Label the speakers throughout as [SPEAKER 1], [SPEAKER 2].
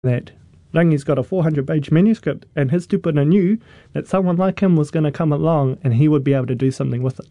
[SPEAKER 1] that Rangi's got a 400-page manuscript, and his tupuna knew that someone like him was going to come along and he would be able to do something with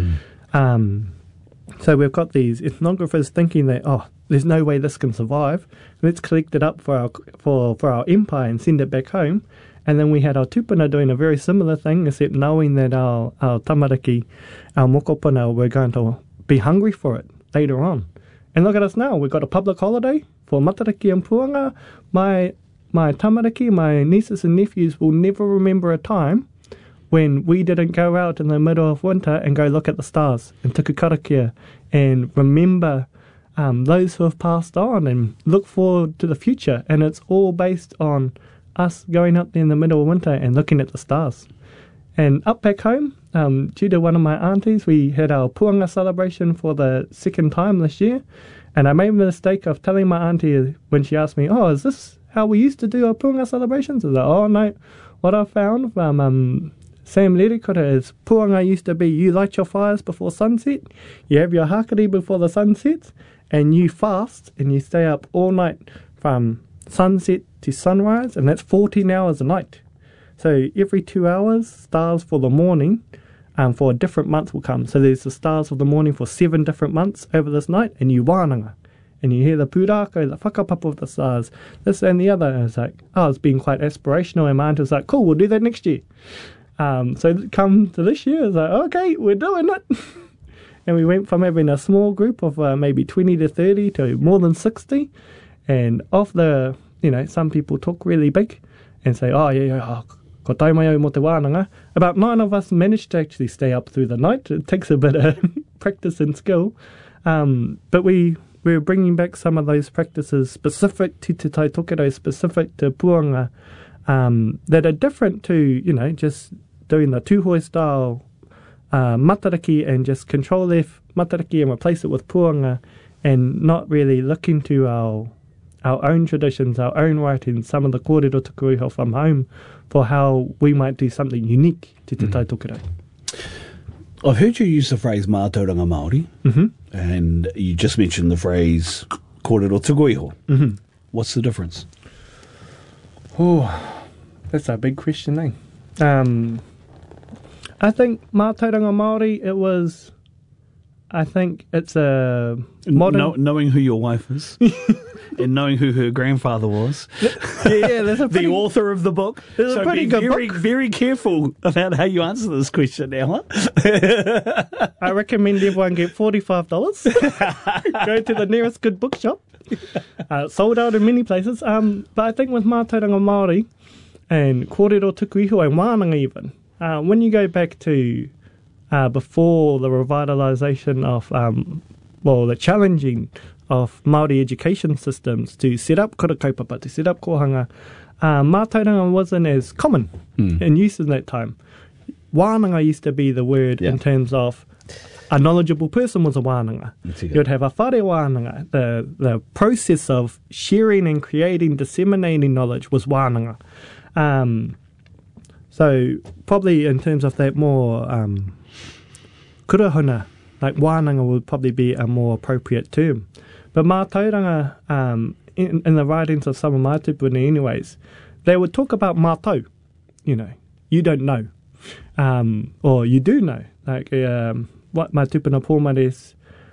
[SPEAKER 1] it. So we've got these ethnographers thinking that, there's no way this can survive. Let's collect it up for our empire and send it back home. And then we had our tupuna doing a very similar thing, except knowing that our tamariki, our mokopuna, were going to be hungry for it later on. And look at us now. We've got a public holiday for Matariki and Puanga. My tamariki, my nieces and nephews will never remember a time when we didn't go out in the middle of winter and go look at the stars in Tuku Karakia and remember those who have passed on and look forward to the future. And it's all based on us going up there in the middle of winter and looking at the stars. And up back home, due to one of my aunties, we had our Puanga celebration for the second time this year. And I made the mistake of telling my auntie when she asked me, is this how we used to do our Puanga celebrations? I was like, no. What I found from Sam Lerikura is Puanga used to be you light your fires before sunset, you have your hakari before the sun sets, and you fast and you stay up all night from sunset to sunrise, and that's 14 hours a night. So every 2 hours, stars for the morning for a different month will come. So there's the stars of the morning for 7 different months over this night, and you wānanga. And you hear the pūrākau, the whakapapa of the stars, this and the other. And it's like, it's been quite aspirational. And my aunt was like, cool, we'll do that next year. So come to this year, it's like, okay, we're doing it. And we went from having a small group of maybe 20 to 30 to more than 60. And off the, some people talk really big and say, ko tai mai au mo te wānanga. About 9 of us managed to actually stay up through the night. It takes a bit of practice and skill. But we're bringing back some of those practices specific to Te Tai Tokerau, specific to Puanga, that are different to, just doing the tūhoi style matariki and just control F matariki and replace it with Puanga and not really look into our own traditions, our own writings, some of the kōrero tuku iho from home for how we might do something unique to Te Tai Tokerau.
[SPEAKER 2] I've heard you use the phrase mātauranga Māori, and you just mentioned the phrase kōrero tuku iho. What's the difference?
[SPEAKER 1] That's a big question, eh? I think mātauranga Māori, I think it's a modern...
[SPEAKER 2] knowing who your wife is and knowing who her grandfather was.
[SPEAKER 1] That's
[SPEAKER 2] the author of the book.
[SPEAKER 1] It's a pretty good
[SPEAKER 2] book. Very careful about how you answer this question now. Huh?
[SPEAKER 1] I recommend everyone get $45. Go to the nearest good bookshop. Sold out in many places. But I think with mātauranga Māori and kōrero tuku iho and wānanga even, when you go back to before the revitalisation of, the challenging of Māori education systems to set up kura kaupapa, to set up kohanga, mātauranga wasn't as common in use in that time. Wānanga used to be the word in terms of a knowledgeable person was a wānanga. You'd have a whare wānanga. The process of sharing and creating, disseminating knowledge was wānanga. So probably in terms of that more kurahuna, like wānanga would probably be a more appropriate term. But mātauranga, in the writings of some of my tupuna anyways, they would talk about mātau, you don't know, or you do know. Like what my tupuna pōmares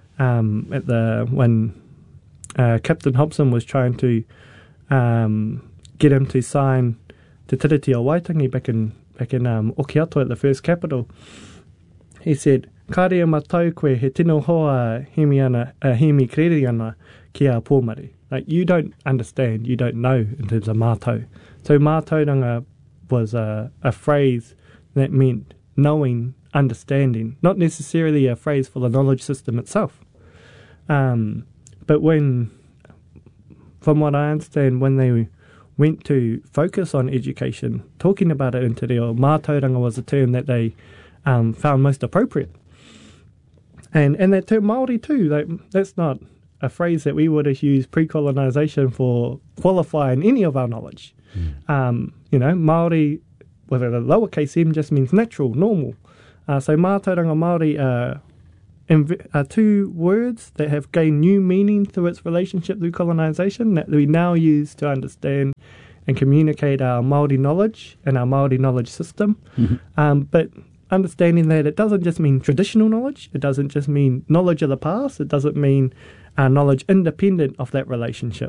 [SPEAKER 1] when Captain Hobson was trying to get him to sign Te Tiriti o Waitangi back in Okiato at the first capital, he said, "Kāre mātau koe he tino hoa hemi kreri ana ki a pōmare." Like, you don't understand, you don't know in terms of mātau. So mātauranga was a phrase that meant knowing, understanding, not necessarily a phrase for the knowledge system itself. But from what I understand, when they went to focus on education, talking about it in te reo, mātauranga was a term that they found most appropriate. And that term Māori too, that's not a phrase that we would have used pre-colonisation for qualifying any of our knowledge. Māori, with a lowercase m, just means natural, normal. So mātauranga Māori two words that have gained new meaning through its relationship through colonisation that we now use to understand and communicate our Māori knowledge and our Māori knowledge system. But understanding that it doesn't just mean traditional knowledge, it doesn't just mean knowledge of the past, it doesn't mean knowledge independent of that relationship.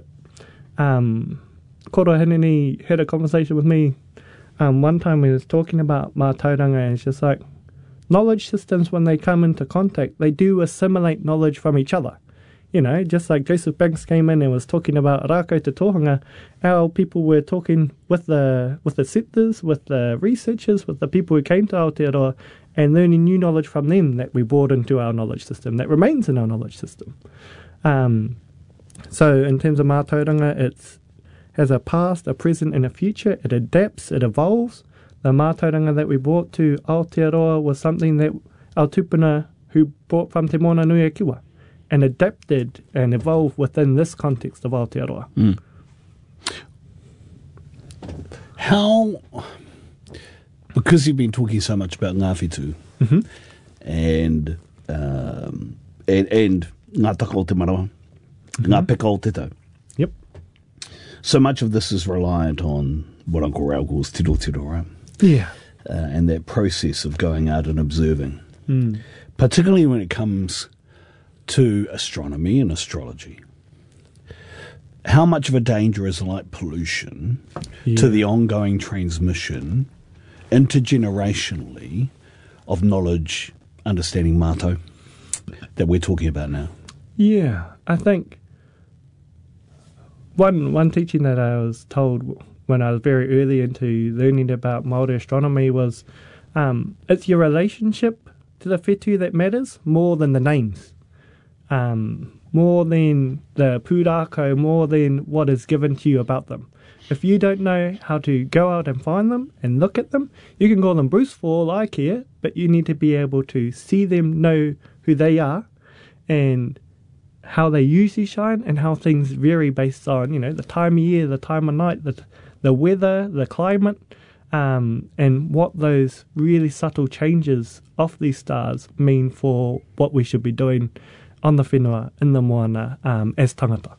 [SPEAKER 1] Koro Hineni had a conversation with me one time. We was talking about mātauranga, and it's just like, knowledge systems, when they come into contact, they do assimilate knowledge from each other. You know, just like Joseph Banks came in and was talking about Rākau Te Tohunga, our people were talking with the settlers, with the researchers, with the people who came to Aotearoa, and learning new knowledge from them that we brought into our knowledge system, that remains in our knowledge system. So in terms of mātauranga, it has a past, a present, and a future. It adapts, it evolves. The mātauranga that we brought to Aotearoa was something that our tupuna who brought from Te Moana Nui a Kiwa, and adapted and evolved within this context of Aotearoa.
[SPEAKER 2] How, because you've been talking so much about ngā whetū and ngā taka o te marawa, ngā peka o te tau.
[SPEAKER 1] Yep.
[SPEAKER 2] So much of this is reliant on what Uncle Rao calls tiro tiro, right?
[SPEAKER 1] Yeah.
[SPEAKER 2] And that process of going out and observing, particularly when it comes to astronomy and astrology. How much of a danger is light pollution to the ongoing transmission intergenerationally of knowledge, understanding mātou that we're talking about now?
[SPEAKER 1] Yeah, I think one teaching that I was told when I was very early into learning about Māori astronomy was it's your relationship to the whetū that matters more than the names. More than the pūrākau, more than what is given to you about them. If you don't know how to go out and find them and look at them, you can call them Bruce for all I care, but you need to be able to see them, know who they are, and how they usually shine, and how things vary based on, you know, the time of year, the time of night, the weather, the climate, and what those really subtle changes of these stars mean for what we should be doing on the whenua, in the moana, as tangata.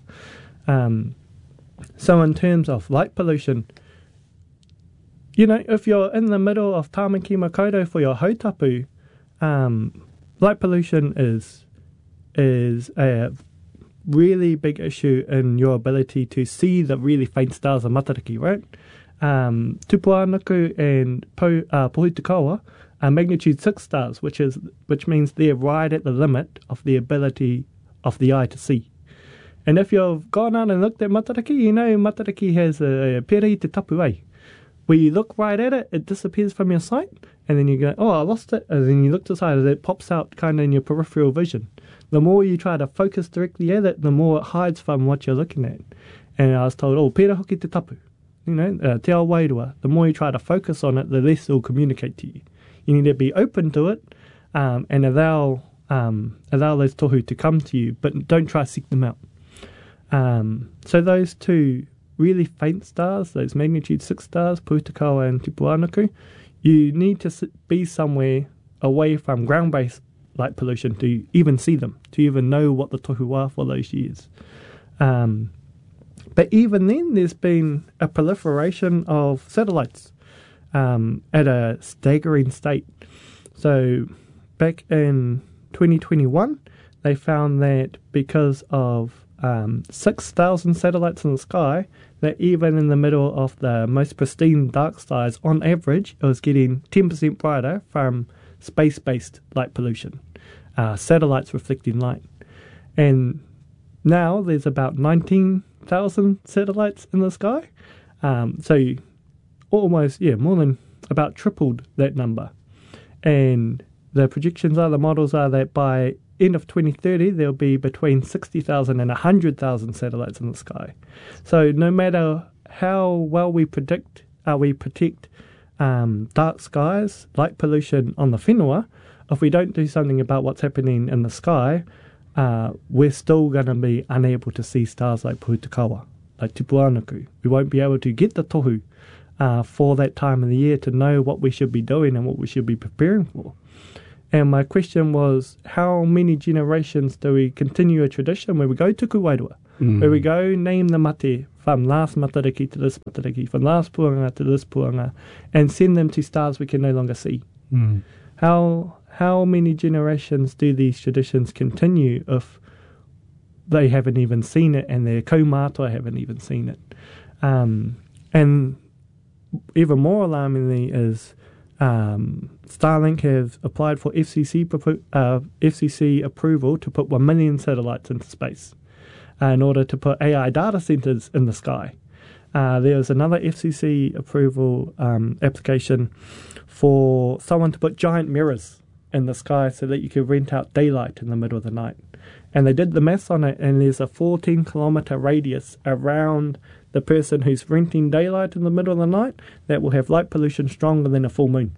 [SPEAKER 1] So in terms of light pollution, you know, if you're in the middle of Tāmaki Makaurau for your hautapu, light pollution is a really big issue in your ability to see the really faint stars of Matariki, right? Tupuanuku and Pohutukawa are magnitude 6 stars, which means they're right at the limit of the ability of the eye to see. And if you've gone out and looked at Matariki, you know Matariki has a pere te tapu ai. When you look right at it, it disappears from your sight, and then you go, oh, I lost it, and then you look to the side, and it pops out kind of in your peripheral vision. The more you try to focus directly at it, the more it hides from what you're looking at. And I was told, oh, pere hoki te tapu. You know, te ao wairua. The more you try to focus on it, the less it will communicate to you. You need to be open to it and allow those tohu to come to you, but don't try to seek them out. So those two really faint stars, those magnitude 6 stars, Pohutukawa and Tupuanuku, you need to be somewhere away from ground-based light pollution to even see them, to even know what the tohu are for those years. But even then, there's been a proliferation of satellites at a staggering state. So back in 2021, they found that because of 6,000 satellites in the sky, that even in the middle of the most pristine dark skies, on average, it was getting 10% brighter from space-based light pollution, satellites reflecting light. And now there's about 19,000 satellites in the sky, so almost, more than about tripled that number. And the projections are, the models are that by end of 2030, there'll be between 60,000 and 100,000 satellites in the sky. So no matter how well we protect dark skies, light pollution on the whenua, if we don't do something about what's happening in the sky, we're still going to be unable to see stars like Pohutukawa, like Tupuanuku. We won't be able to get the tohu for that time of the year to know what we should be doing and what we should be preparing for. And my question was, how many generations do we continue a tradition where we go tuku wairua, where we go name the mate from last matariki to this matariki, from last puanga to this puanga, and send them to stars we can no longer see? How many generations do these traditions continue if they haven't even seen it and their kaumātua haven't even seen it? And even more alarmingly is Starlink have applied for FCC approval to put 1 million satellites into space in order to put AI data centers in the sky. There's another FCC approval application for someone to put giant mirrors in the sky so that you could rent out daylight in the middle of the night. And they did the maths on it, and there's a 14-kilometre radius around the person who's renting daylight in the middle of the night that will have light pollution stronger than a full moon.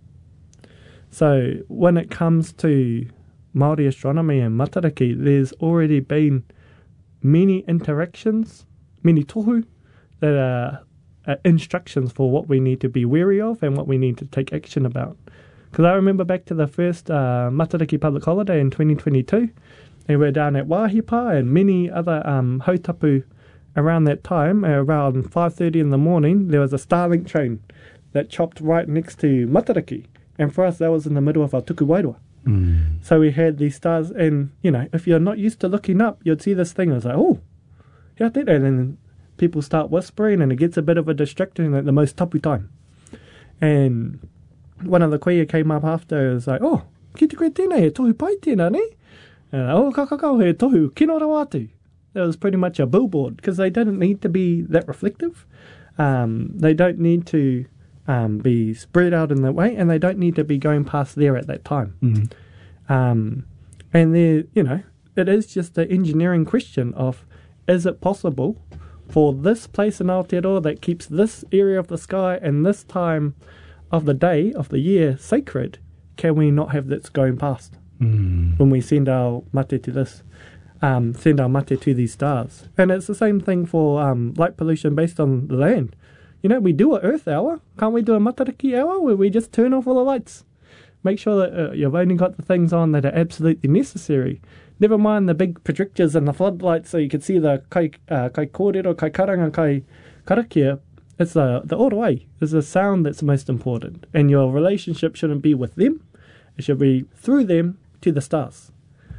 [SPEAKER 1] So when it comes to Māori astronomy and matariki, there's already been many interactions, many tohu, that are instructions for what we need to be wary of and what we need to take action about. Because I remember back to the first Matariki public holiday in 2022, and we're down at Wāhipa and many other hautapu around that time. Around 5:30 in the morning, there was a Starlink train that chopped right next to Matariki. And for us, that was in the middle of our tuku wairua. So we had these stars, and, you know, if you're not used to looking up, you'd see this thing, and it's like, oh, yeah, and then people start whispering, and it gets a bit of a distraction at the most tapu time. And one of the kuia came up after and was like, oh, ki te koe tēnei, he tohu pai tēnā, ne? And oh, kakakau, he tohu, kino rawa atu. That was pretty much a billboard, because they didn't need to be that reflective. They don't need to be spread out in that way, and they don't need to be going past there at that time. And there, you know, it is just an engineering question of, is it possible for this place in Aotearoa that keeps this area of the sky and this time of the day, of the year, sacred, can we not have this going past when we send our mate to this, send our mate to these stars? And it's the same thing for light pollution based on the land. You know, we do an Earth hour. Can't we do a matariki hour where we just turn off all the lights? Make sure that you've only got the things on that are absolutely necessary. Never mind the big projectors and the floodlights so you can see the kai kōrero, kai karanga, kai karakia. It's the oroi. It's the sound that's most important. And your relationship shouldn't be with them. It should be through them to the stars.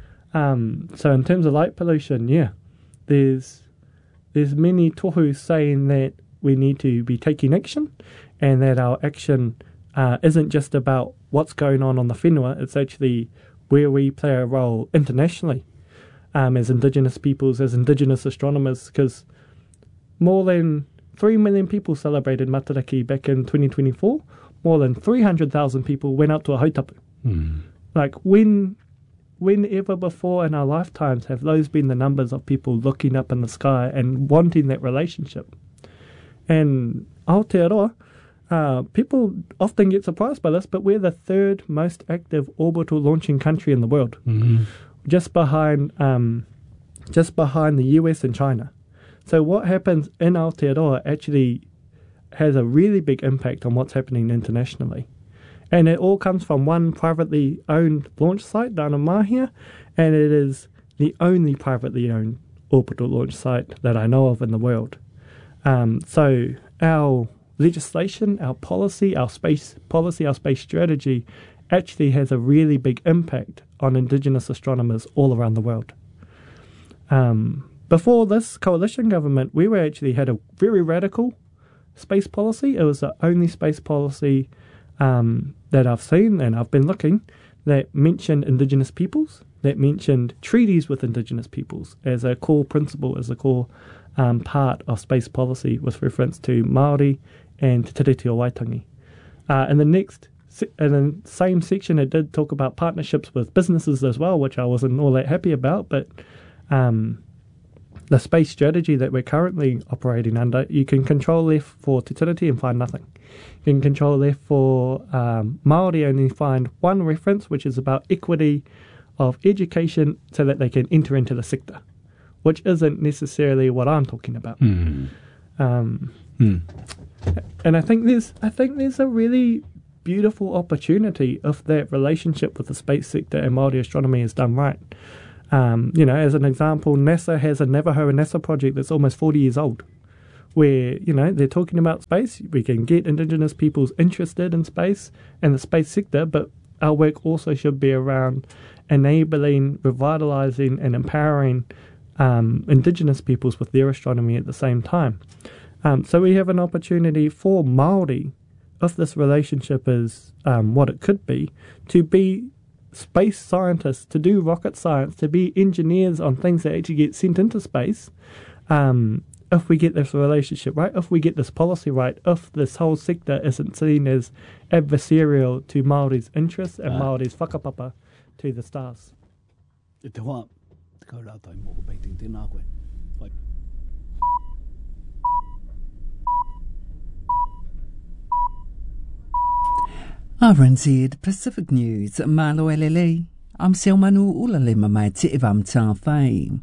[SPEAKER 1] So in terms of light pollution, yeah, there's many tohu saying that we need to be taking action, and that our action isn't just about what's going on the whenua, it's actually where we play a role internationally as Indigenous peoples, as Indigenous astronomers, because more than 3 million people celebrated Matariki back in 2024. More than 300,000 people went out to a hautapu. Like, whenever before in our lifetimes have those been the numbers of people looking up in the sky and wanting that relationship? And Aotearoa, people often get surprised by this, but we're the third most active orbital launching country in the world, just behind the US and China. So what happens in Aotearoa actually has a really big impact on what's happening internationally. And it all comes from one privately owned launch site down in Mahia, and it is the only privately owned orbital launch site that I know of in the world. So our legislation, our policy, our space policy, our space strategy actually has a really big impact on Indigenous astronomers all around the world. Before this coalition government, we had a very radical space policy. It was the only space policy that I've seen, and I've been looking, that mentioned Indigenous peoples, that mentioned treaties with Indigenous peoples as a core principle, as a core part of space policy with reference to Māori and Te Tiriti o Waitangi. In the same section, it did talk about partnerships with businesses as well, which I wasn't all that happy about, but the space strategy that we're currently operating under, you can control left for Te Tiriti and find nothing. You can control left for Māori, only find one reference, which is about equity of education so that they can enter into the sector, which isn't necessarily what I'm talking about. And I think there's a really beautiful opportunity if that relationship with the space sector and Māori astronomy is done right. As an example, NASA has a Navajo NASA project that's almost 40 years old, where, they're talking about space. We can get Indigenous peoples interested in space and the space sector, but our work also should be around enabling, revitalising and empowering Indigenous peoples with their astronomy at the same time. So we have an opportunity for Māori, if this relationship is what it could be, to be space scientists, to do rocket science, to be engineers on things that actually get sent into space. If we get this relationship right, if we get this policy right, if this whole sector isn't seen as adversarial to Māori's interests and Māori's whakapapa to the stars.
[SPEAKER 2] E te hoa, te kaurātai mō peiting tēnā koe. Wai.
[SPEAKER 3] RNZ Pacific News, Malo Elele. I'm Selmanu Ulalema mai te evam tā whai.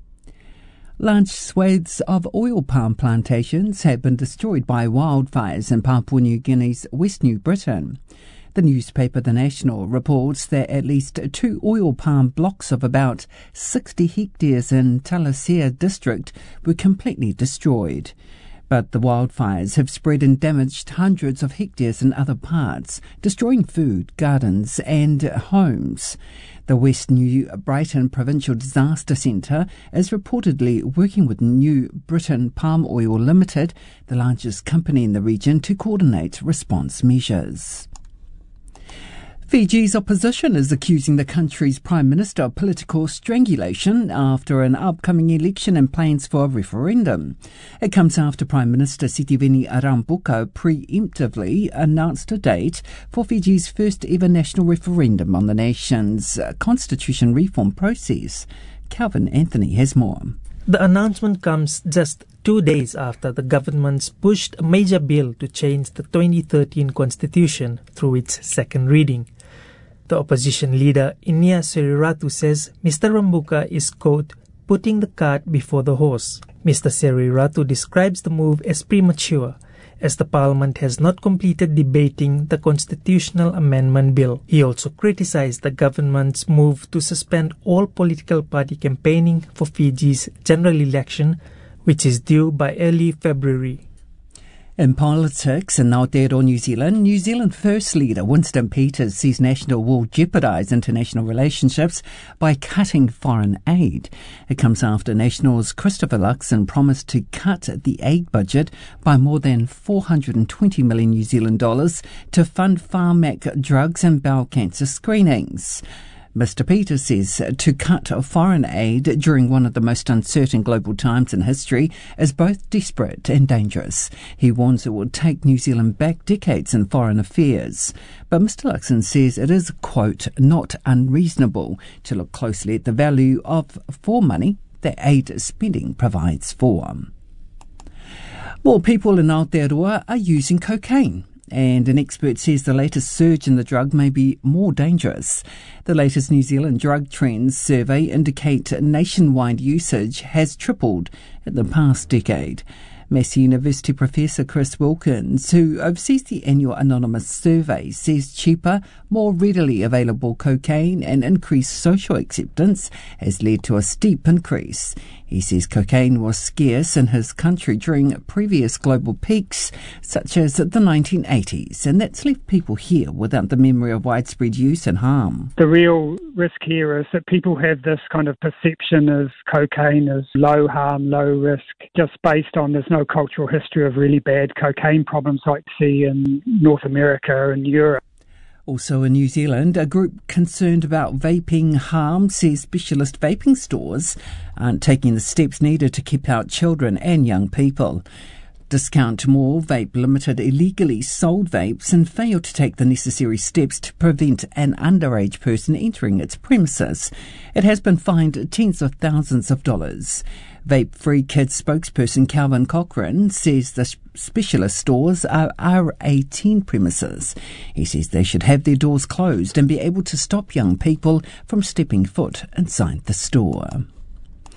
[SPEAKER 3] Large swathes of oil palm plantations have been destroyed by wildfires in Papua New Guinea's West New Britain. The newspaper The National reports that at least 2 oil palm blocks of about 60 hectares in Talasea district were completely destroyed. But the wildfires have spread and damaged hundreds of hectares in other parts, destroying food, gardens and homes. The West New Brighton Provincial Disaster Centre is reportedly working with New Britain Palm Oil Limited, the largest company in the region, to coordinate response measures. Fiji's opposition is accusing the country's Prime Minister of political strangulation after an upcoming election and plans for a referendum. It comes after Prime Minister Sitiveni Rabuka preemptively announced a date for Fiji's first ever national referendum on the nation's constitution reform process. Calvin Anthony has more.
[SPEAKER 4] The announcement comes just 2 days after the government's pushed a major bill to change the 2013 constitution through its second reading. The opposition leader, Inia Seriratu, says Mr. Rabuka is, quote, putting the cart before the horse. Mr. Seriratu describes the move as premature, as the parliament has not completed debating the constitutional amendment bill. He also criticized the government's move to suspend all political party campaigning for Fiji's general election, which is due by early February.
[SPEAKER 3] In politics in Aotearoa, New Zealand First Leader Winston Peters says National will jeopardise international relationships by cutting foreign aid. It comes after National's Christopher Luxon promised to cut the aid budget by more than 420 million New Zealand dollars to fund Pharmac drugs and bowel cancer screenings. Mr. Peters says to cut foreign aid during one of the most uncertain global times in history is both desperate and dangerous. He warns it will take New Zealand back decades in foreign affairs. But Mr. Luxon says it is, quote, not unreasonable to look closely at the value of for money that aid spending provides for. More people in Aotearoa are using cocaine, and an expert says the latest surge in the drug may be more dangerous. The latest New Zealand Drug Trends survey indicate nationwide usage has tripled in the past decade. Massey University Professor Chris Wilkins, who oversees the annual anonymous survey, says cheaper, more readily available cocaine and increased social acceptance has led to a steep increase. He says cocaine was scarce in his country during previous global peaks, such as the 1980s, and that's left people here without the memory of widespread use and harm.
[SPEAKER 5] The real risk here is that people have this kind of perception of cocaine as low harm, low risk, just based on there's no cultural history of really bad cocaine problems like you see in North America and Europe.
[SPEAKER 3] Also in New Zealand, a group concerned about vaping harm says specialist vaping stores aren't taking the steps needed to keep out children and young people. Discount Mall Vape Limited illegally sold vapes and failed to take the necessary steps to prevent an underage person entering its premises. It has been fined tens of thousands of dollars. Vape Free Kids spokesperson Calvin Cochran says the specialist stores are R18 premises. He says they should have their doors closed and be able to stop young people from stepping foot inside the store.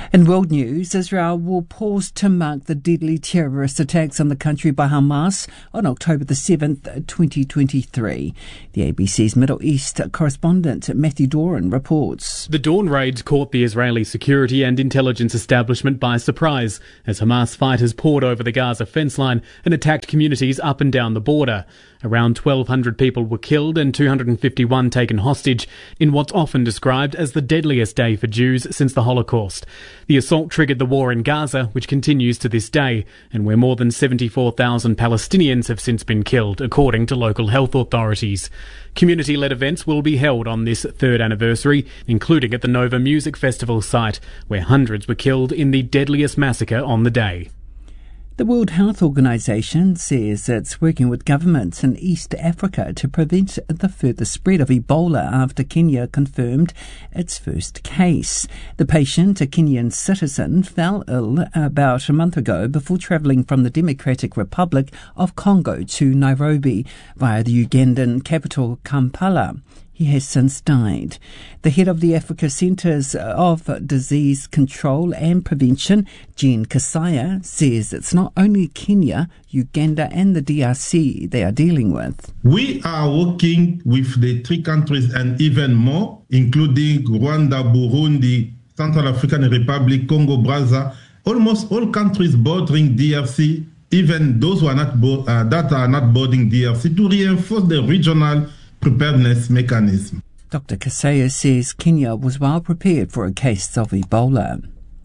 [SPEAKER 3] In world news, Israel will pause to mark the deadly terrorist attacks on the country by Hamas on October the 7th, 2023. The ABC's Middle East correspondent Matthew Doran reports.
[SPEAKER 6] The dawn raids caught the Israeli security and intelligence establishment by surprise as Hamas fighters poured over the Gaza fence line and attacked communities up and down the border. Around 1,200 people were killed and 251 taken hostage in what's often described as the deadliest day for Jews since the Holocaust. The assault triggered the war in Gaza, which continues to this day, and where more than 74,000 Palestinians have since been killed, according to local health authorities. Community-led events will be held on this third anniversary, including at the Nova Music Festival site, where hundreds were killed in the deadliest massacre on the day.
[SPEAKER 3] The World Health Organization says it's working with governments in East Africa to prevent the further spread of Ebola after Kenya confirmed its first case. The patient, a Kenyan citizen, fell ill about a month ago before travelling from the Democratic Republic of Congo to Nairobi via the Ugandan capital Kampala. He has since died. The head of the Africa Centres of Disease Control and Prevention, Jen Kasaya, says it's not only Kenya, Uganda and the DRC they are dealing with.
[SPEAKER 7] We are working with the three countries and even more, including Rwanda, Burundi, Central African Republic, Congo, Brazza, almost all countries bordering DRC, even those who are not that are not bordering DRC, to reinforce the regional preparedness mechanism.
[SPEAKER 3] Dr. Kasaya says Kenya was well prepared for a case of Ebola.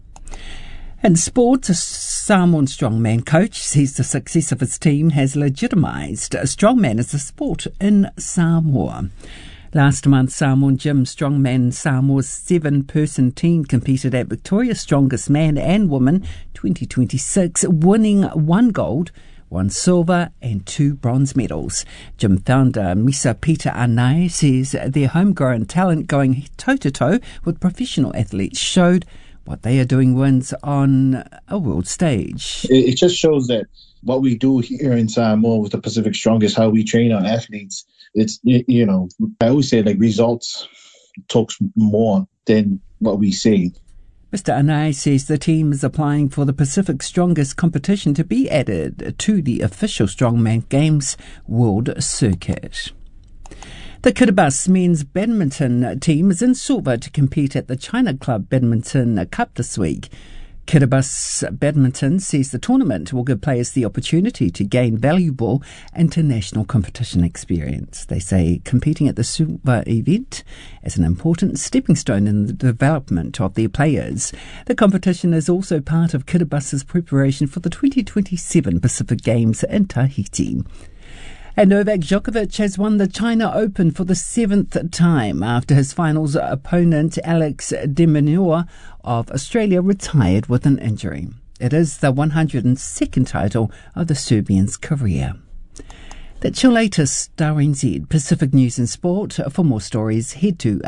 [SPEAKER 3] In sport, a Samoan strongman coach says the success of his team has legitimised strongman as a sport in Samoa. Last month, Samoan Gym Strongman Samoa's 7-person team competed at Victoria's Strongest Man and Woman 2026, winning 1 gold, 1 silver and 2 bronze medals. Gym founder Misa Peter Anai says their homegrown talent going toe-to-toe with professional athletes showed what they are doing wins on a world stage.
[SPEAKER 8] It just shows that what we do here in Samoa with the Pacific Strongest, how we train our athletes, it's, I always say like results talks more than what we say.
[SPEAKER 3] Mr. Anai says the team is applying for the Pacific Strongest competition to be added to the official Strongman Games World Circuit. The Kiribati men's badminton team is in Suva to compete at the China Club Badminton Cup this week. Kiribati Badminton says the tournament will give players the opportunity to gain valuable international competition experience. They say competing at the Suva event is an important stepping stone in the development of their players. The competition is also part of Kiribati's preparation for the 2027 Pacific Games in Tahiti. And Novak Djokovic has won the China Open for the 7th time after his finals opponent Alex de Minaur of Australia retired with an injury. It is the 102nd title of the Serbian's career. That's your latest RNZ Pacific News and Sport. For more stories, head to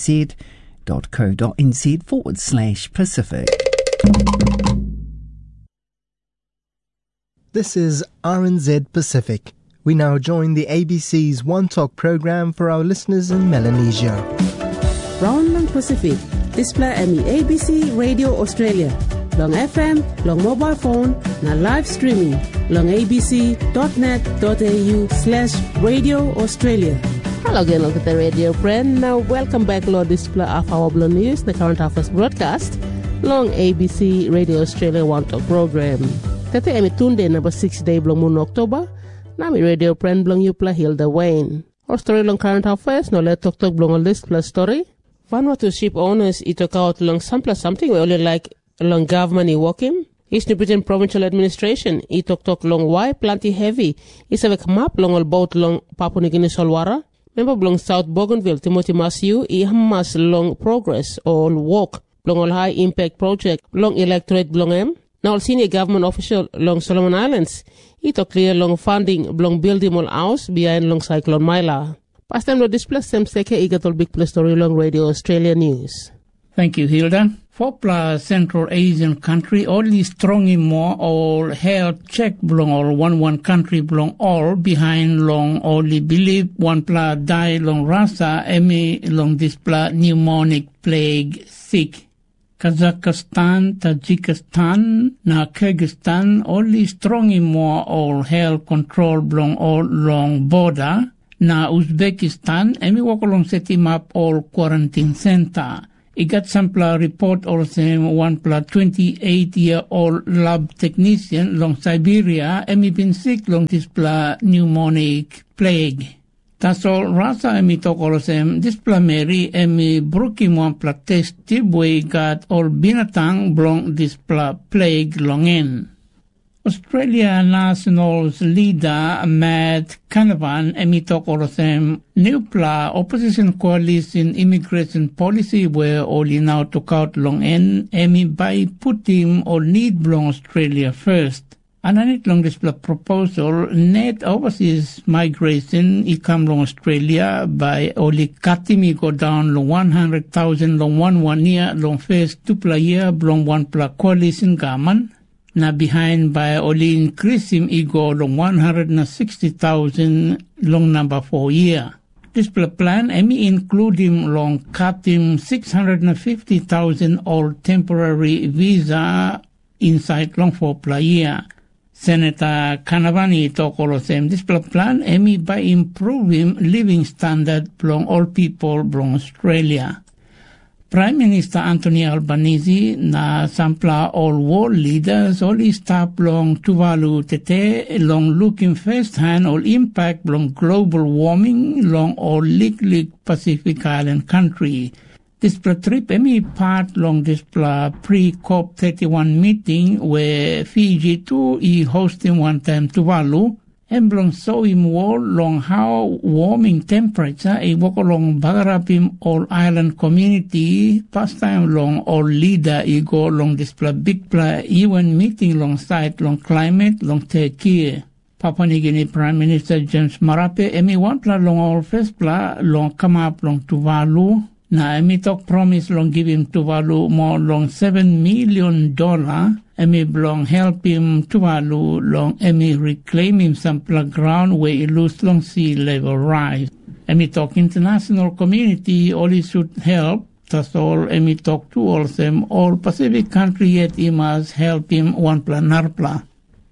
[SPEAKER 3] rnz.co.nz/Pacific.
[SPEAKER 9] This is RNZ Pacific. We now join the ABC's One Talk program for our listeners in Melanesia.
[SPEAKER 10] Round Long Pacific, display Emmy ABC Radio Australia. Long FM, long mobile phone, na live streaming. Long abc.net.au/Radio Australia. Hello again, look at the radio friend. Now welcome back, Lord Display of our Blue News, the current affairs broadcast. Long ABC Radio Australia One Talk program. Tete Emmy Tunde number 6 day Blong Moon October. Nami radio friend Blong Yupla Hilda Wayne. Our story long current affairs, no let talk Blong on list plus story. Vanuatu ship owners took out long sample something we only like long government working. East New Britain provincial administration talk long why plenty heavy. Is a map long all boat long Papua New Guinea Solwara. Member Blong South Bougainville Timothy Masiu Hamas long progress all walk long all high impact project long electorate Blong M. Now senior government official long Solomon Islands. Talk clear long funding long building all house behind long cyclone Myla. Past time no display sem seke igatol big plus story long Radio Australia News.
[SPEAKER 11] Thank you, Hilda. 4 Central Asian country only strong in more all health check belong all one country belong all behind long only believe 1 die long rasa emi long display pneumonic plague sick. Kazakhstan, Tajikistan, na Kyrgyzstan, only strongly more all held control belong all long border. Na Uzbekistan, emi walk along set him up all quarantine center. I got sample report also one plus 28-year-old lab technician long Siberia, emi been sick long this pneumonic plague. That's all rasa emi talk also this Mary emi brooking one plus test tip we got all binatang belong this plague long in. Australia Nationals leader Matt Canavan emi talk also new opposition coalition immigration policy where only now took out long end emi by put him or need belong Australia first. Ananit long this proposal net overseas migration I come long Australia by only cutting me go down long 100,000 long one year long first 2 year long one coalition government. Na behind by only increase him ego long 160,000 long number 4 year. This plan emi include him long cut him 650,000 all temporary visa inside long 4 year. Senator Kanavani talk all of them. This plan emi by improving living standard belong all people belong Australia. Prime Minister Anthony Albanese na sampla all world leaders all stop long Tuvalu tete long looking first hand all impact long global warming long all Lik Pacific Island country. This trip emi part long this pre-COP31 meeting where Fiji too hosting one time Tuvalu. Emblem so him world long how warming temperature walk along bagarapim all island community past time long all leader go long this big UN meeting long site long climate long take care. Papua New Guinea Prime Minister James Marape emi one long all first long come up long Tuvalu. Na emi talk promise long give him Tuvalu more long $7 million. Emi long help him Tuvalu long emi reclaim him some ground where he lose long sea level rise. Emi talk international community only should help. That's all emi talk to all them all Pacific country yet he must help him one narpla.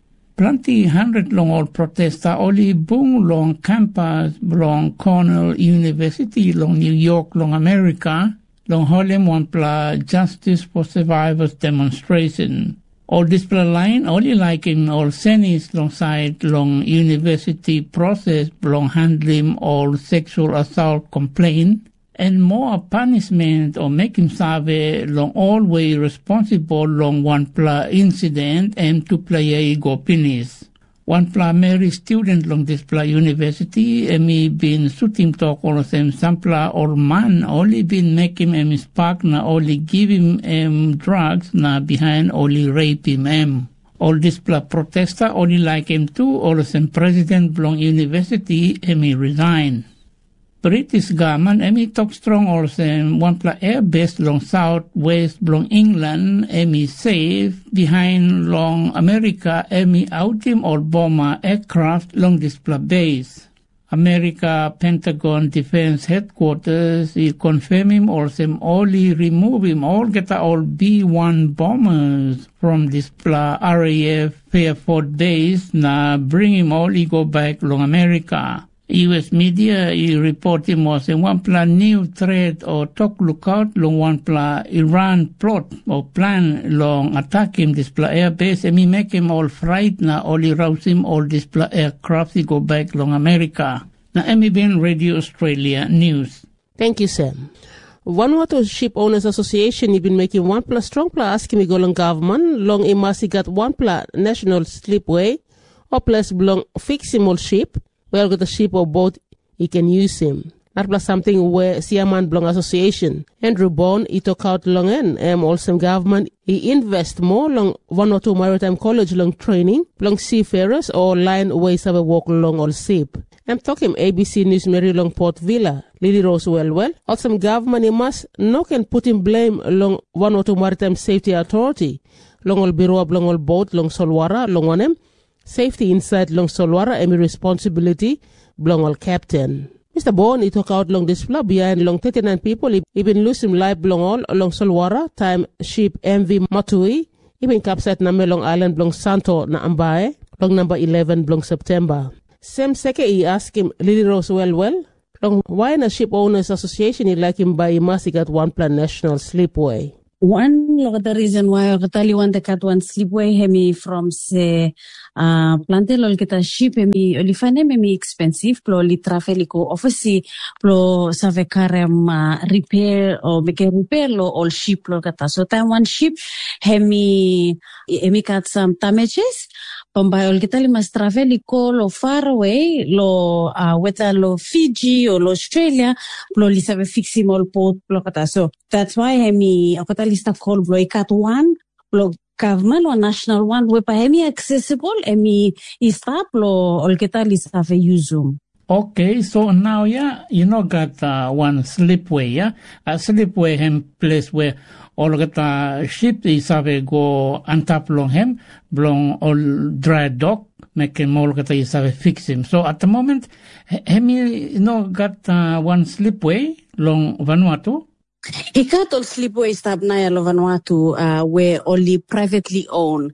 [SPEAKER 11] Plenty 100 long all protester only boom long campus long Cornell University long New York long America long Harlem one Justice for Survivors demonstration. All display line only like in all senis long side long university process long handling all sexual assault complaint and more punishment or make him serve long all way responsible long one incident and to play a go penis. One Mary student long this university emi been shooting talk all of them sampla or man only been make him spark na only give him drugs na behind only rape him all this protester only like him too all of them president long university emi resign. British government emi talk strong also one air base long southwest long England emi safe behind long America emi out him or bomber aircraft long this base. America Pentagon Defense Headquarters confirm him also only remove him all get all B-1 bombers from this RAF Fairford base na bring him all go back long America. U.S. media report him was one new threat or talk lookout long one Iran plot or plan long attack him this air base and make him all fright na only rouse him all this aircraft he go back long America. Na MBN Radio Australia News.
[SPEAKER 10] Thank you, Sam. Vanuatu Ship Owners Association he been making one strong asking me go long government long imasi got one national slipway or plus belong fix him all ship. Well, got a ship or boat, he can use him. That plus something where Siaman Blong Association. Andrew Bond, he took out long and also government, he invest more long Vanuatu Maritime College long training, long seafarers or line ways of a walk long or ship. I'm talking ABC News Mary long Port Villa, Lily Rose well. Also government, he must no can put him blame long Vanuatu Maritime Safety Authority, long all bureau of long all boat, long Solwara, long on him. Safety inside long Solwara emi responsibility belong all captain. Mr. Bone, he took out long this flood behind long 39 people. He been losing life belong all along Solwara, time ship MV Matui. He been captured na Long Island belong Santo na Ambae, long number 11 belong September. Same second he asked him, Lily Rose well, long why na Ship Owners Association he like him by Masigat One Plan National Slipway.
[SPEAKER 12] One of the reason why I tell you one the cat one slipway hemi from say plantel ol kita ship hemi olifane hemi expensive plo li trafelico obviously plo save karem repair or make repair lo all ship lo kata so time one ship hemi got some damages pambayol kita li mas trafelico lo far away lo whether lo Fiji or lo Australia plo li save fixim all port plo kata so that's why hemi lista call blow cat one blow government or national one we pa hemi accessible hemi istap lo olketa lista fe usum.
[SPEAKER 11] Okay, so now you know got one slipway, a slipway hem place where all get ship is have go untap long hem belong all dry dock make him all get is have fix him. So at the moment hemi got one slipway long Vanuatu.
[SPEAKER 12] Ikat all slipway stab na ya Vanuatu where only privately owned.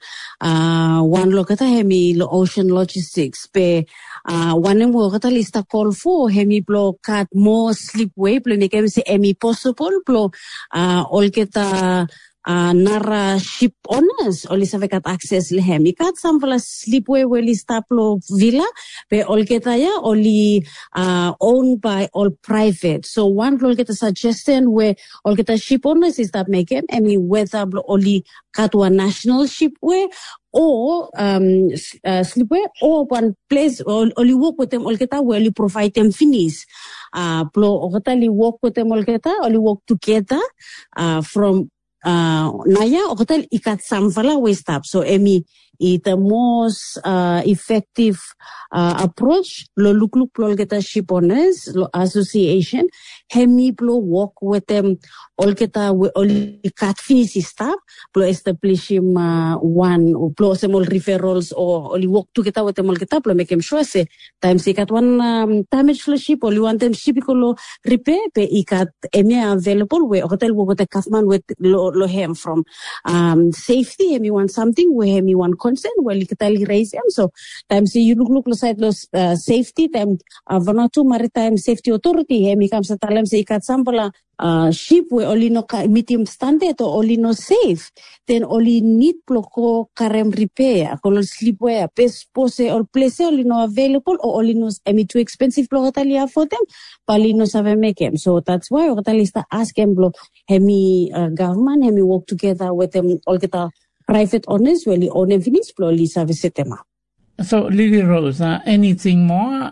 [SPEAKER 12] One lokata hemi lo Ocean Logistics pe one mo kata lista call for hemi blow cut more slipway plo make hemi say hemi possible plo all keta nara ship owners only save kat access lehem ikat sample slipway where lista plo villa pe all keta ya only owned by all private so one all keta suggestion where all keta ship owners is that make him hemi whether only kat one national shipway or slipway or one place only work with them all keta where only provide them finish plo okata work with them all keta only work together from Naya hotel ikat samvala we stop so emi the most effective approach lo look lo geta ship owners lo association hemi plo work with them all geta we all cut finish stop plo establish him one plo semol referrals or only work together with them all geta plo make him sure say time se kat one damage flo ship only one time ship ko repair pe ikat emi available we hotel wo geta kafman with lo hem from safety hemi want something we hemi want concern well kitali raise them so time see you look side los safety time Vanuatu Maritime Safety Authority hemi kam sa talam sa ikat sampala ship we only no medium standard or only no safe then only need ploko karem repair kolo slipway pes pose or place only no available or only no too expensive ploko talia for them pali no save make them so that's why otalista ask them blo hemi government hemi work together with them all kita private owners will own and finish slowly service tema.
[SPEAKER 11] So Lily Rose, anything more?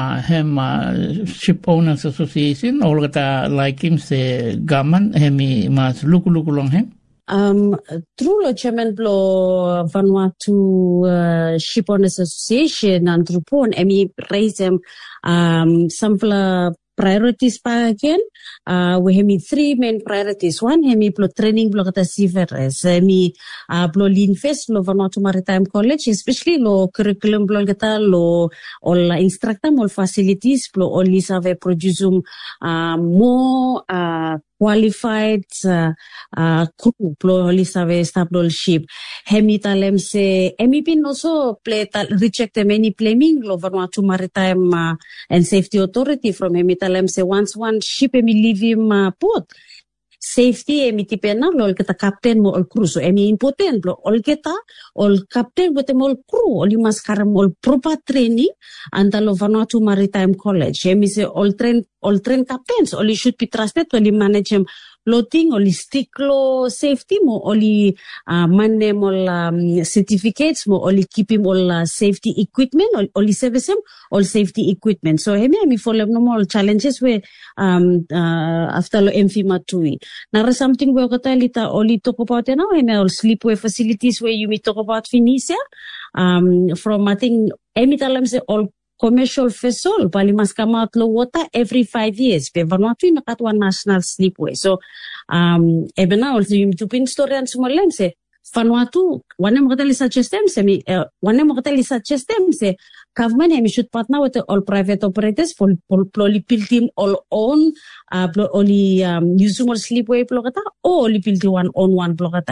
[SPEAKER 11] Ship Owners Association, all that like him say government, hemi mas look along him.
[SPEAKER 12] Through lo chairman blo Vanuatu Ship Owners Association and through pon hemi raise them some priorities pa again we hemi three main priorities one hemi plo training blo kata CVRS hemi blo linfest lo Vanuatu Maritime College especially lo curriculum blo kata lo all instructor all facilities blo only save produce more qualified crew plo only save stable ship hemi talem se hemi pin also play reject the many claiming lo Vanuatu Maritime and Safety Authority from hemi talem se once one ship hemi leave him port safety emi tipena lo kita captain mo all crew so emi important lo all kita all captain with them all crew all mas karam all proper training anta lo Vanuatu Maritime College emi se all train captains only should be trusted to manage him loading only stick lo safety mo only man them all certificates mo only keep him all safety equipment only service him all safety equipment so hemi follow no more challenges where after lo emfima tui nara something we kata lita only talk about now hemi all sleepway facilities where you may talk about Phoenicia from I think emi talam se all commercial vessel bali mas come out lo water every 5 years pe Vanuatu nakatwa national slipway so ebena also you to pin story and small se Vanuatu one mo kata li suggest them se government hemi should partner with all private operators for build team all own only usual sleepway blogata or build one on one blogata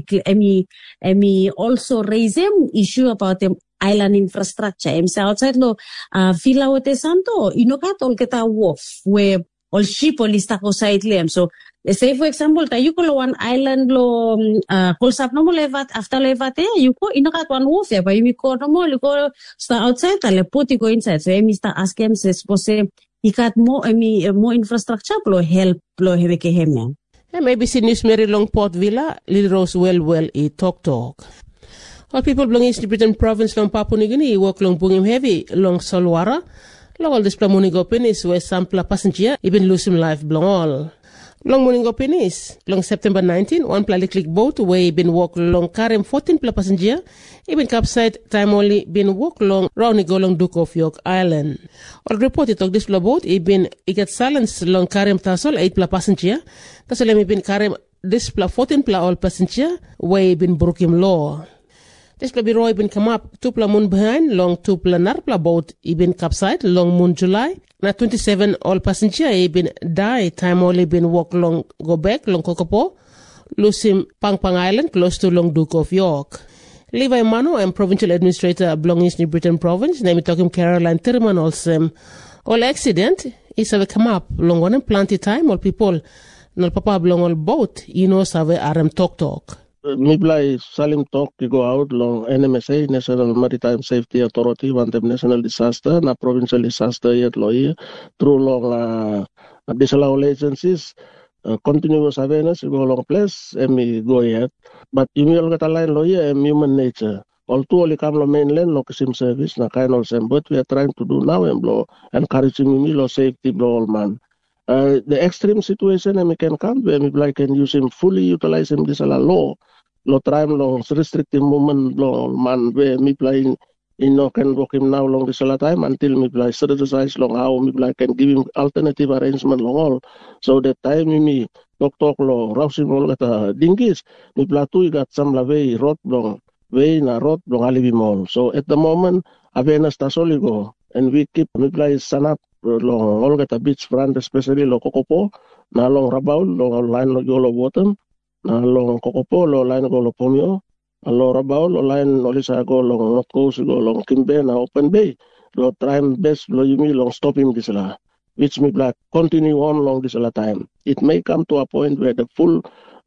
[SPEAKER 12] emi also raise them issue about them island infrastructure outside lo villa wote santo inokat all kita wharf where all ship all istako side lem. So say for example ta yuko lo one island lo kolsap no mo levat after levat yuko inokat one wharf ya ba yiko no mo liko sta outside ta le put go inside. So emi sta ask him says pose ikat more infrastructure lo help lo heweke hemya.
[SPEAKER 10] Maybe Sydney's Mary Long Port Villa Little Rose well e talk. All people belonging to Britain province long Papua New Guinea work long Bungim Heavy long Solwara. Long all this Plamunigo Penis where sample passenger even lose him life belong all. Long Muningo Penis long September 19 one Plaliklik boat where been walk long Karem 14 passenger even capside time only been walk long round go long Duke of York Island. All reported of this boat been get silence long Karem Tassel 8 passenger. Tassel been Karem this 14 all passenger where been broke him law. This Roy been come up 2 moon behind long 2 Narpla boat been capside long moon July. Na 27 all passenger been die time only been walk long go back long Kokopo. Lose him Pang Island close to long Duke of York. Levi Mano and provincial administrator belonging to New Britain province. Name talking Caroline Tirman also. All accident is have come up long one plenty time all people. No papa belong all boat save RM talk.
[SPEAKER 13] Miblai Salim talk to go out long NMSA National Maritime Safety Authority one them national disaster na provincial disaster yet lawyer through long disallow agencies continuous awareness go long place and me go yet but you will get a line lawyer and human nature all two only come lo mainland lo sim service na kind of same but we are trying to do now and blow encouraging me lo safety blow all man. The extreme situation and we can come where we can use him fully utilize him this law lo time long restrictive movement lo man where me playing can work him now long this time until me play strategize long how me can give him alternative arrangement long all so that time me talk lo rousing all kata dingis me play tu got some la way road long way na road long alibi mall. So at the moment awareness ta soligo and we keep me play sanap long all kata beach front especially lo Kokopo na long Rabaul long line lo yolo bottom na long Kokopo lo line go lo Pomio lo Rabaul lo line lo lisa go long North Coast go long Kimbe na Open Bay lo try best lo yumi long stop him this la which me black continue on long this la time. It may come to a point where the full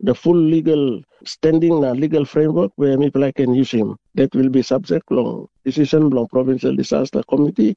[SPEAKER 13] legal standing legal framework where me black can use him that will be subject long decision long provincial disaster committee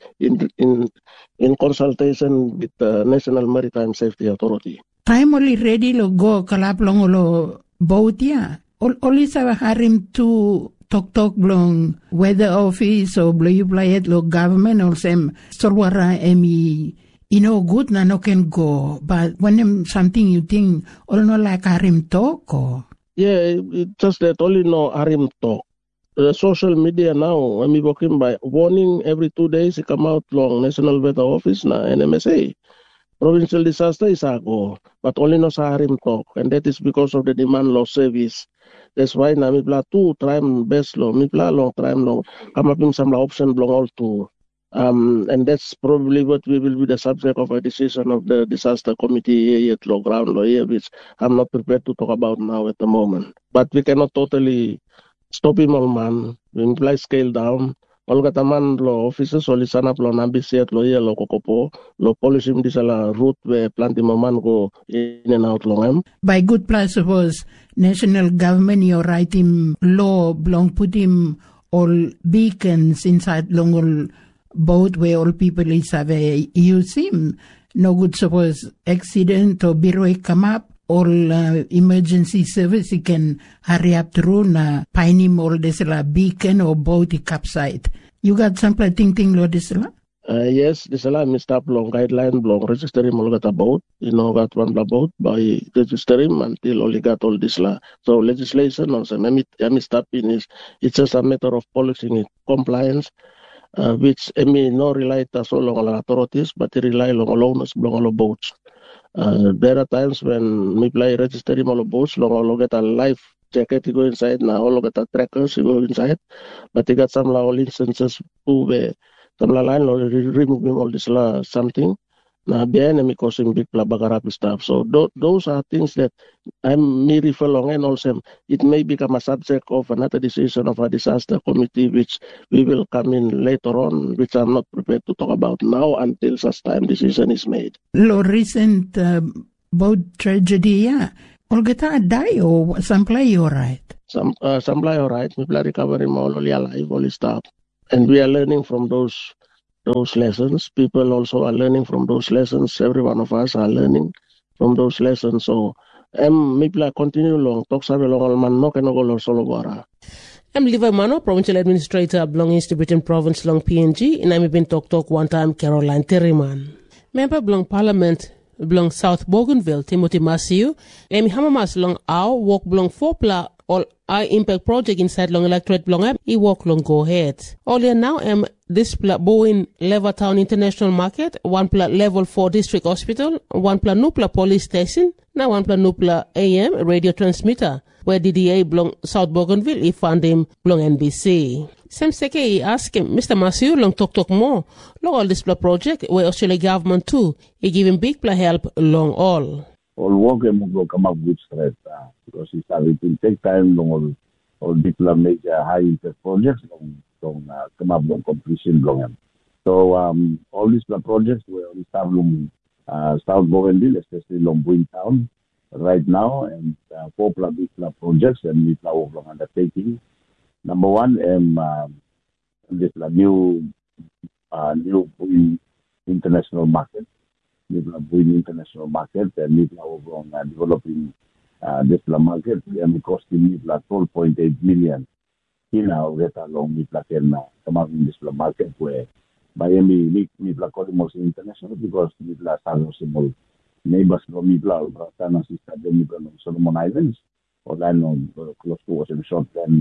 [SPEAKER 13] in consultation with the National Maritime Safety Authority.
[SPEAKER 11] Time only ready lo go kalap long lo boat ya. Only sa harim to talk long weather office or you play it lo government or same sorwara emi good na no can go but when something you think all no like harim talk or
[SPEAKER 13] yeah it just that only no harim talk. The social media now, I'm working by warning every 2 days. It come out long National Weather Office na NMSA. Provincial disaster is a go, but only no Saharim talk, and that is because of the demand law service. That's why na mipla two try best law, mipla long try long come up in some option long all two. And that's probably what we will be the subject of a decision of the disaster committee at low ground law here, which I'm not prepared to talk about now at the moment. But we cannot totally stop him all man. We imply scale down. All kataman lo officers oli sanap lo nambisi at lo lo Kokopo lo polish him this la route where planting man go in and out long.
[SPEAKER 11] By good place suppose national government you writing law long put him all beacons inside long all boat where all people is have use him. No good suppose accident or bureau come up. All emergency service you can hurry up through na piney all this la beacon or boat capside. You got something ting lo this la?
[SPEAKER 13] Yes, this la mistap long guideline long register him all got a boat. Got one la boat by register him until only got all this la. So legislation also mistap in is it's just a matter of policing compliance. Which no rely so long on authorities, but rely on owners long on boats. There are times when we play register him on boats, long all get a life jacket to go inside, now all get a trackers to go inside, but they got some all instances where Tamla line lo removing all this something. Na bien mi causing big bagarapi stuff. So those are things that me refer along, and also it may become a subject of another decision of a disaster committee, which we will come in later on, which I'm not prepared to talk about now until such time decision is made.
[SPEAKER 11] Lo recent boat tragedy, Olgata die or some play all right?
[SPEAKER 13] Some play all right. We play recovering more alive, all this stuff, and we are learning from those lessons. People also are learning from those lessons. Every one of us are learning from those lessons. So, maybe I continue long. Talk sabi long man no keno go solo bara.
[SPEAKER 10] Liver Mano, Provincial Administrator belonging to Britain Province long PNG, and I'm been talk one time Caroline Terriman. Member belong Parliament belong South Bougainville, Timothy Masiu, Amy Hamamas long Ao, walk belong 4 all high impact project inside long electorate belong he walk long go ahead. Earlier now this Bowen Levertown International Market, 1 level 4 district hospital, 1 Nupla police station, now 1 Nupla AM radio transmitter, where DDA belong South Bougainville, he found him belong NBC. Sam Seke, he asked him, Mr. Masiu, long talk more. Long all this project, where Australia government too, he give him big help long all.
[SPEAKER 14] All work will come up with stress because it will take time long all big major high impact projects long come up with completion long. So all these projects will start long South Bougainville, especially long Bowen Town right now, and 4 big projects and we now long undertaking. Number 1, this new Bowen international market. Bowen international market, and we now developing this market, and it costing 12.8 million. Here now get along with can come up in this market where by any most international because we small neighbors from Brasana sister Solomon Islands, or I know close to was a short then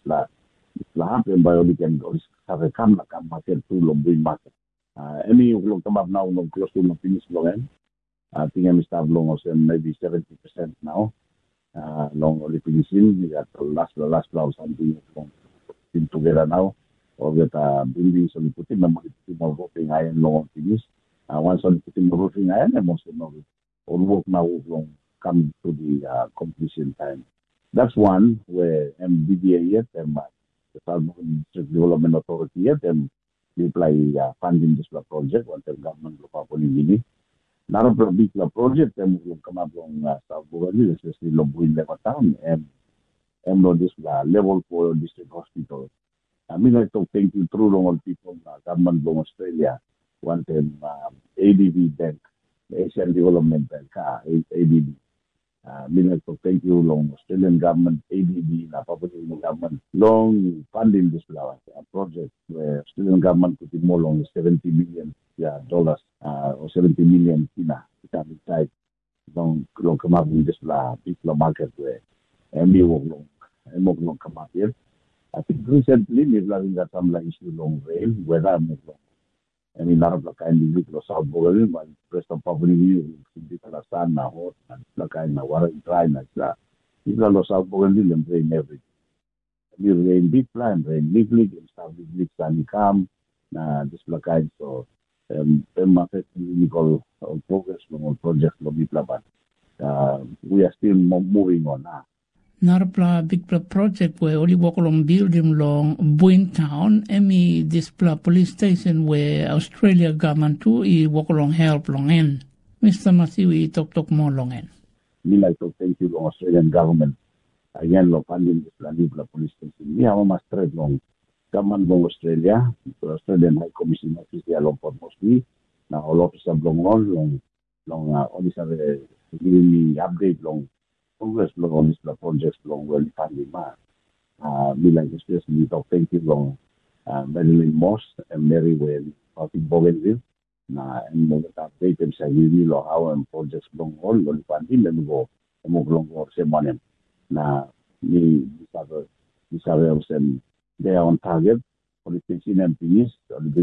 [SPEAKER 14] happen by we can have a come market to Bowen market. Any will come up now close to finish long. I think I'm start long also maybe 70% now. Long only finishing. We got the last round something in together now. Or get buildings on putting more roofing iron long finish. Once on putting more roofing iron, and most of them all work now long come to the completion time. That's one where MBDA yet and the South District Development Authority yet and we apply funding this project once the government of Papua New Guinea. Another big project and will come up on South Bougainville, especially Bowen Levertown and this level 4 district hospital. I mean, I to thank you through all people, government of Australia, want them ADB Bank, Asian Development Bank, ADB. I mean, I to thank you long Australian government, ADB, Papua New Guinea government, long funding this project where Australian government put in more long $70 million dollars or 70 million kina inside long come up in this big market where MB will come up here. I think recently we've got some issue long rail, weather long. I mean, a lot of the kind of South Bougainville, but rest of Papua New Guinea, the sun now hot and the kind of water dry like that. People of South Bougainville and rain everything. We rain big plan, rain big and stuff, big sunny calm, this kind so legal progress from all projects but we are still moving on now.
[SPEAKER 11] Narapla big project where only walk along building long Bowen Town, this police station where Australia government too walk along help long end. Mr. Matthew, talk more long end.
[SPEAKER 14] Me like to thank you to Australian government. Again, lo funding this police station. We have a straight long government of Australia, the Australian High Commission office there long for mostly. Now all officers long all have giving me update long progress long on this projects long well funding me like especially to thank you long Marilyn Moss and Mary well South Bougainville. And more update them say we long how and projects long all funding then go long same one. Now me this have they are on target. Police station and police.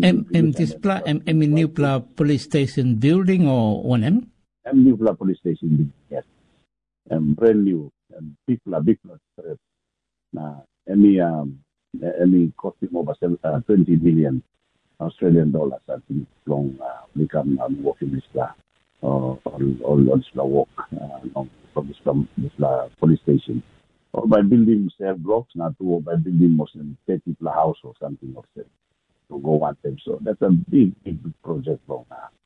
[SPEAKER 11] New police station building or one
[SPEAKER 14] new police station building, yes. Brand new and big street. Now any costing over 20 million. Australian dollars, I think, long become working this all this walk from this police station. Or by building cell blocks, not to by building more than 30 house or something of that to go one time. So that's a big project long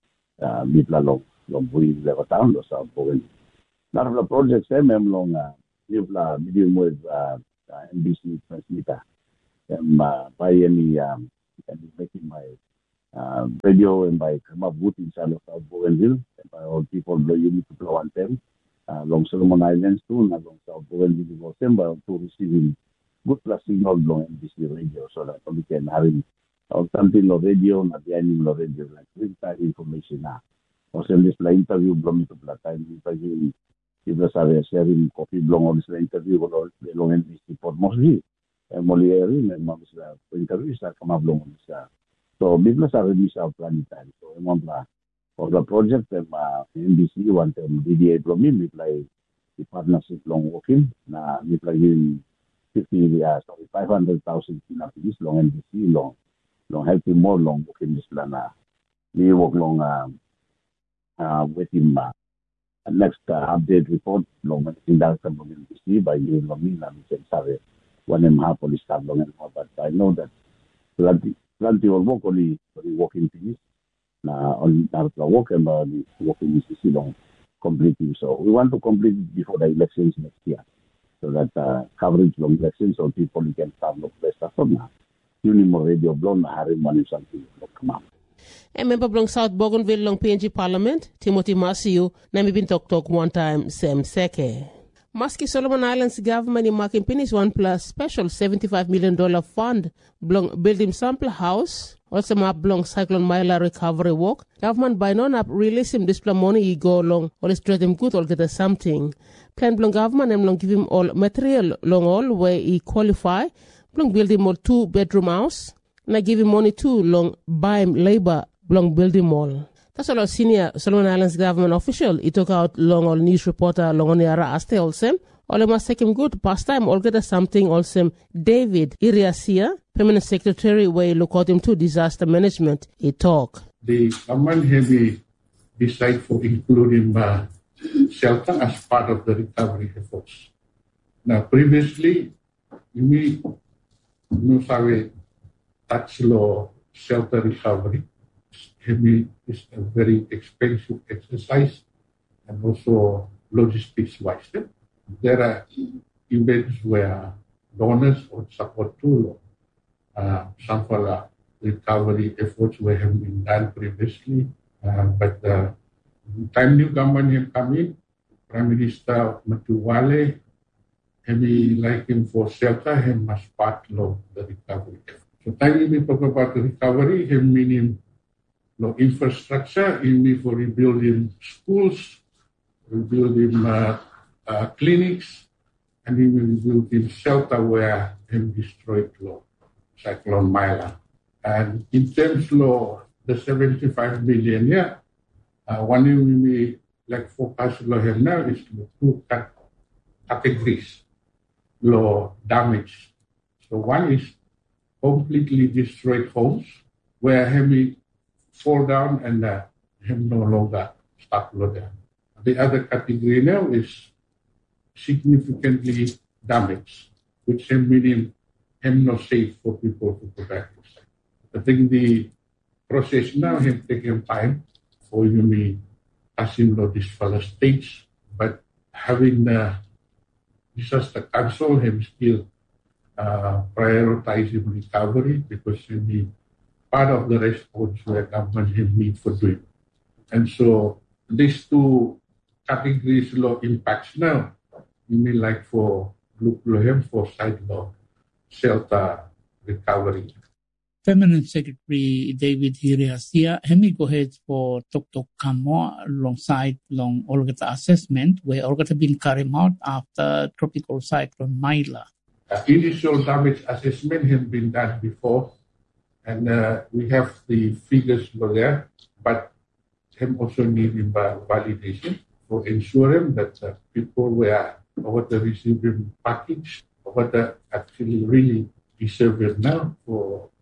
[SPEAKER 14] we level town or South Bowen. None of the projects long medium wave NBC transmitter. By any making my radio and by come up with inside of South Bougainville and by all people you need to blow on them along Solomon Islands too and along South Bougainville was them by to receiving good plus signal along NBC radio so that we can having something on radio not the animal radio like real time information now. Also this interview blowing to the time interview people are sharing coffee blowing on this interview along NBC Port Moresby. Moliere and Mamsa interviews are come up long. So business are released out planning time. So for the project NBC want DDA from me play the partnership long working. We play in 500,000 Pinapilis long NBC long helping more long working this plan. We work long with him next update report long in that NBC by giving me and we can survey. 1.5 police staff long anymore, but I know that plenty of work only working things. On our work and the working is long completing. So we want to complete it before the elections next year, so that coverage long elections so people can start look best after now. Unimo radio blown having money something come up.
[SPEAKER 10] A member belong South Bougainville long PNG Parliament, Timothy Masiu, na mi bin talk one time Sem Seke. Maski Solomon Islands government in marking finish one plus special $75 million fund belong building sample house also map belong cyclone Myla recovery work. Government by non up release him display money he go along or straight him good or get something. Plan belong government and belong give him all material long all where he qualify. Belong build him all 2-bedroom house. And I give him money too long buy him labor belong build him all. That's all our senior Solomon Islands government official. He took out long all news reporter long on the Ara Aste also. All must take him good. Past time all get something also. David Iriasia, permanent secretary where he look out him to disaster management. He talk.
[SPEAKER 15] The government have decided for including shelter as part of the recovery efforts. Now previously, we have tax law shelter recovery. Is a very expensive exercise and also logistics-wise. There are events where donors or support too. Some for the recovery efforts were have been done previously, but the time new government have come in, Prime Minister Matuwale, he like him for shelter, he must part of the recovery. So time we talk about the recovery, he meaning no infrastructure in me for rebuilding schools, rebuilding clinics, and he will rebuild in shelter where him destroyed Cyclone Myla. And in terms of the 75 million, one thing we like focus on now is two categories law damage. So one is completely destroyed homes where heavy fall down and him no longer start there. The other category now is significantly damaged, which meaning him not safe for people to go back inside. I think the process now him taking time for you me passing this first stage, but having the disaster council him still prioritizing recovery because he be part of the response where government have need for doing. And so these two categories law impacts now, you mean like for him for side law shelter recovery.
[SPEAKER 11] Permanent Secretary David Hiriasia, hemi go ahead for Tok Kamo alongside long Olgata assessment where Olgata been carried out after tropical cyclone Myla.
[SPEAKER 15] Initial damage assessment has been done before, and we have the figures for there, but him also need validation for ensuring that people were over the receiving package, over the actually really deserve it now for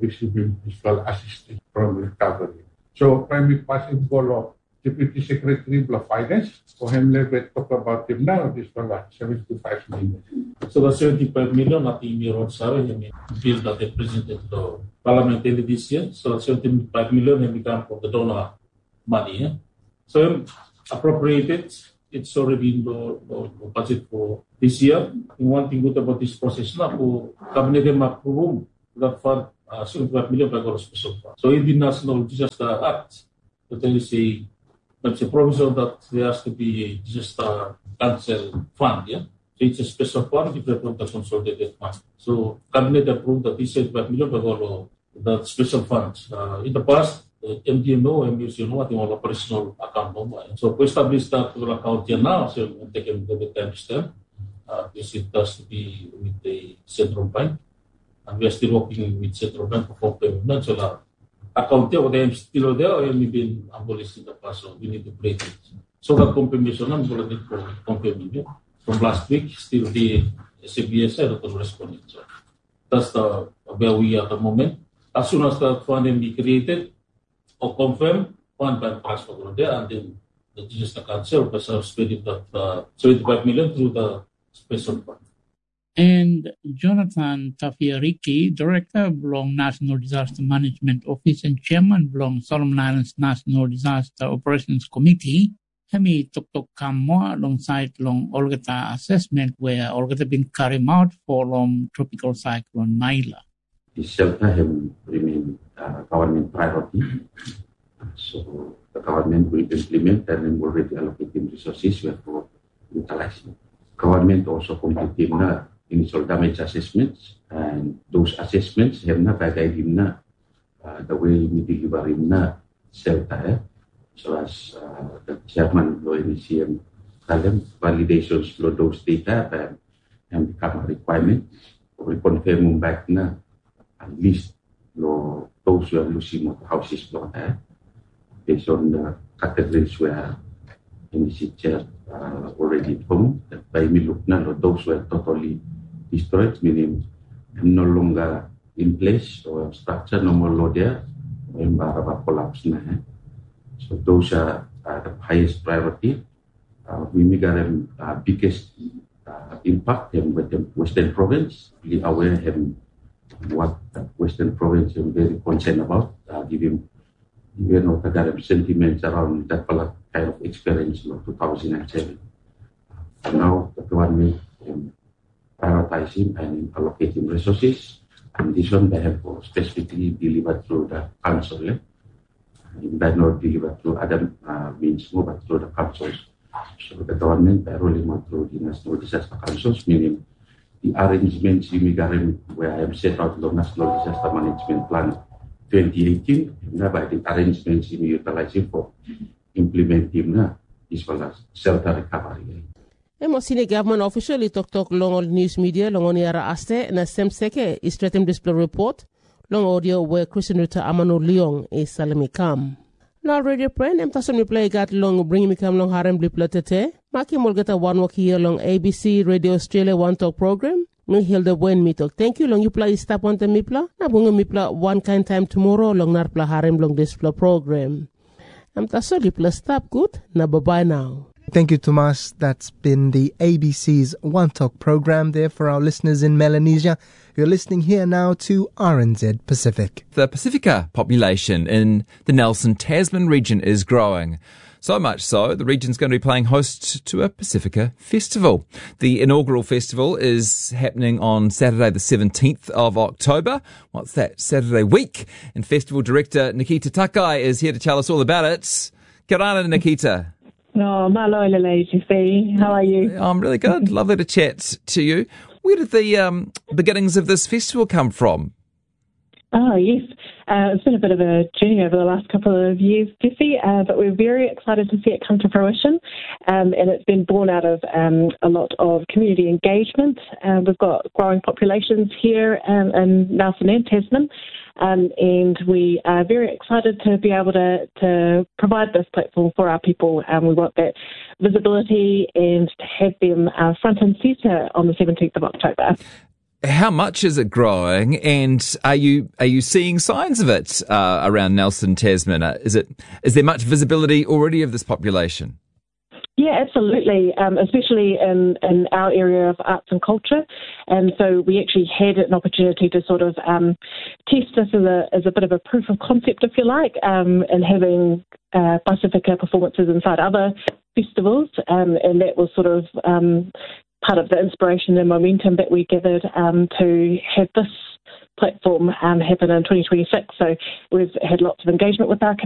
[SPEAKER 15] receiving fiscal assistance from recovery. So, kami possible of Deputy Secretary of Finance, for him talk about him now, this one 75 million.
[SPEAKER 16] So the 75 million at the year of bill that they presented to Parliament this year. So 75 million have become from the donor money. Yeah? So appropriated, it's already in the budget for this year. And one thing good about this process now, Cabinet approve that fund 75 million by special fund. So in the National Disaster Act, there is a provision that there has to be a disaster cancel fund. Yeah. It's a special fund different from the consolidated fund. So Cabinet approved that this 75 million by that special funds. In the past, MDMO and MUCNO at all operational account number. So we established that account here now, so we take the time step. This it has to be with the central bank. And we are still working with central bank for payment. So the account there, what I'm still there, or have been abolished in the past, so we need to break it. So that confirmation, I'm going to confirm from last week, still the CBS side of the responding. So that's where we are at the moment. As soon as that fund can be created or confirmed, fund by transfer there, and then the disaster council will spend that 75 million through the special fund.
[SPEAKER 11] And Jonathan Tafiariki, Director belong National Disaster Management Office and Chairman belong Solomon Islands National Disaster Operations Committee, Hemi Tok Kamwa alongside long Olgata assessment where Olgata been carried out for long tropical cyclone Naila.
[SPEAKER 17] The shelter have remained government priority. So the government will implement and already allocating resources for utilizing. Government also completed initial damage assessments, and those assessments have not guided the way we deliver in shelter. So as the chairman of the NECM validations for those data and become a requirement. We confirm back at least those who are losing houses based on the categories where NECM already informed. By me look now, those were totally destroyed, meaning no longer in place or structure, no more load there, and collapse. So those are the highest priority. We make them biggest impact with the Western Province. Be aware of what the Western Province is very concerned about. Giving the sentiments around that kind of experience in 2007. So now the government prioritizing and allocating resources, and this one they have specifically delivered through the council. By not delivered through other means, but through the councils. So the government by rolling out through the National Disaster Councils, meaning the arrangements where I have set out the National Disaster Management Plan 2018, by the arrangements utilizing for implementing as well as shelter recovery.
[SPEAKER 10] Emo senior government official talk long news media long on yara aste na semseke is threatened display report long audio where Christian Ruta Amano Leong is Salami Kam. Now radio friend emtason mi play gat long bring me kam long harem blipla tete maki molgata one walk here long ABC Radio Australia One Talk program. Nung hilda buen mi talk. Thank you long you play stop on the mipla na bunga mipla one kind time tomorrow long narpla harem long display program. Emtason lipla stop good na bye bye now.
[SPEAKER 9] Thank you, Tomas. That's been the ABC's One Talk program there for our listeners in Melanesia. You're listening here now to RNZ Pacific.
[SPEAKER 18] The Pacifica population in the Nelson Tasman region is growing. So much so, the region's going to be playing host to a Pacifica festival. The inaugural festival is happening on Saturday the 17th of October. What's that? Saturday week. And festival director Nikita Takai is here to tell us all about it. Kia ora, Nikita.
[SPEAKER 19] Oh, malo LLAGC. How are you?
[SPEAKER 18] I'm really good. Lovely to chat to you. Where did the beginnings of this festival come from?
[SPEAKER 19] Oh, yes. It's been a bit of a journey over the last couple of years, Jesse, but we're very excited to see it come to fruition. And it's been born out of a lot of community engagement. We've got growing populations here in Nelson and Tasman. And we are very excited to be able to provide this platform for our people. We want that visibility and to have them front and centre on the 17th of October.
[SPEAKER 18] How much is it growing, and are you seeing signs of it around Nelson Tasman? Is there much visibility already of this population?
[SPEAKER 19] Yeah, absolutely, especially in our area of arts and culture. And so we actually had an opportunity to sort of test this as a bit of a proof of concept, if you like, and having Pacifica performances inside other festivals. And that was sort of part of the inspiration and momentum that we gathered to have this platform happen in 2026. So we've had lots of engagement with our